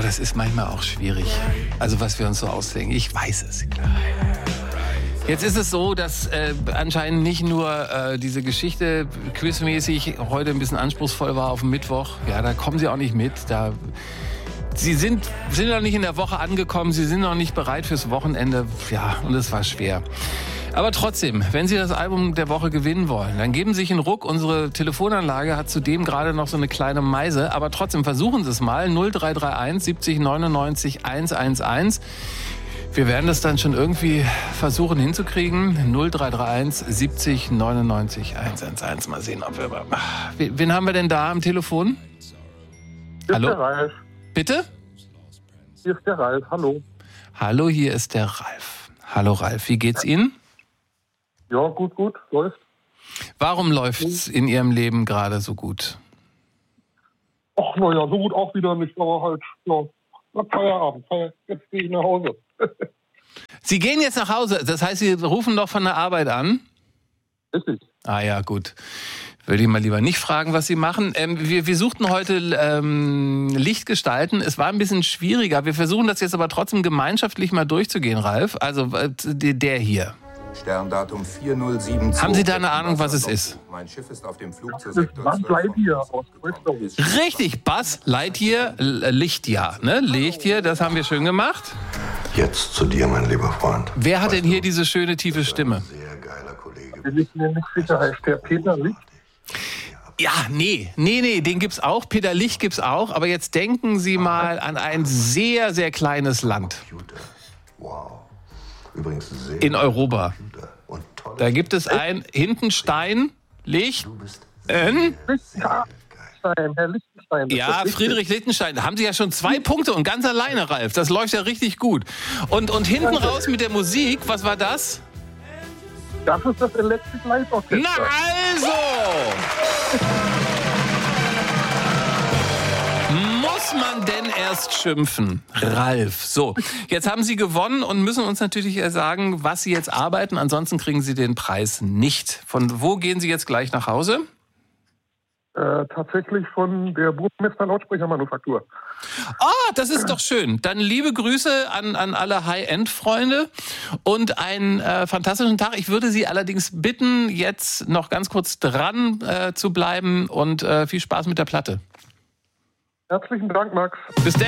das ist manchmal auch schwierig. Also was wir uns so auslegen. Ich weiß es, klar. Jetzt ist es so, dass anscheinend nicht nur diese Geschichte quizmäßig heute ein bisschen anspruchsvoll war auf dem Mittwoch. Ja, da kommen Sie auch nicht mit. Sie sind noch nicht in der Woche angekommen. Sie sind noch nicht bereit fürs Wochenende. Ja, und es war schwer. Aber trotzdem, wenn Sie das Album der Woche gewinnen wollen, dann geben Sie sich einen Ruck. Unsere Telefonanlage hat zudem gerade noch so eine kleine Meise. Aber trotzdem versuchen Sie es mal. 0331 70 99 111. Wir werden das dann schon irgendwie versuchen hinzukriegen. 0331 70 99 111. Mal sehen, ob wir... Wen haben wir denn da am Telefon? Hallo? Hier ist der Ralf. Bitte? Hier ist der Ralf, hallo. Hallo, hier ist der Ralf. Hallo Ralf, wie geht's Ihnen? Ja, gut, läuft. Warum läuft's in Ihrem Leben gerade so gut? Ach, naja, so gut auch wieder nicht, aber halt, ja, Feierabend. Jetzt gehe ich nach Hause. Sie gehen jetzt nach Hause, das heißt, Sie rufen doch von der Arbeit an? Richtig. Ah ja, gut. Würde ich mal lieber nicht fragen, was Sie machen. Wir suchten heute Lichtgestalten. Es war ein bisschen schwieriger. Wir versuchen das jetzt aber trotzdem gemeinschaftlich mal durchzugehen, Ralf. Also der hier. Sterndatum 4072. Haben Sie da eine Ahnung, was es ist? Mein Schiff ist auf dem Flug zur Das Sektor ist Buzz 12 von- Lightyear aus Toy Story. Richtig, Buzz Lightyear, Lichtjahr, ne? Lichtjahr, das haben wir schön gemacht. Jetzt zu dir, mein lieber Freund. Wer hat denn hier diese schöne, tiefe Stimme? Sehr geiler Kollege. Bin ich mir nicht sicher, heißt der Peter Licht? Ja, nee, den gibt's auch. Peter Licht gibt's auch. Aber jetzt denken Sie mal an ein sehr, sehr kleines Land Wow. Übrigens sehr in Europa. und toll. Da gibt es ein Hintenstein, Licht. Herr Lichtenstein. Ja, Friedrich Lichtenstein. Da haben Sie ja schon 2 Punkte und ganz alleine, Ralf. Das läuft ja richtig gut. Und hinten raus mit der Musik, was war das? Das ist das Electric Light Orchestra. Na also! Muss man denn erst schimpfen? Ralf. So, jetzt haben Sie gewonnen und müssen uns natürlich sagen, was Sie jetzt arbeiten. Ansonsten kriegen Sie den Preis nicht. Von wo gehen Sie jetzt gleich nach Hause? Tatsächlich von der Burmester Lautsprechermanufaktur. Ah, das ist doch schön. Dann liebe Grüße an alle High-End-Freunde und einen fantastischen Tag. Ich würde Sie allerdings bitten, jetzt noch ganz kurz dran zu bleiben und viel Spaß mit der Platte. Herzlichen Dank, Max. Bis dann.